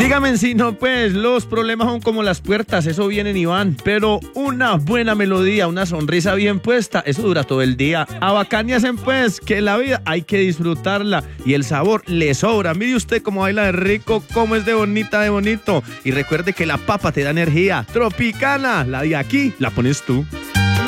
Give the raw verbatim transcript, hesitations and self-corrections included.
Dígame si no, pues los problemas son como las puertas, eso vienen y van, pero una buena melodía, una sonrisa bien puesta, eso dura todo el día. Abacáñasen pues, que la vida hay que disfrutarla y el sabor le sobra. Mire usted cómo baila de rico, cómo es de bonita, de bonito. Y recuerde que la papa te da energía. Tropicana, la de aquí la pones tú.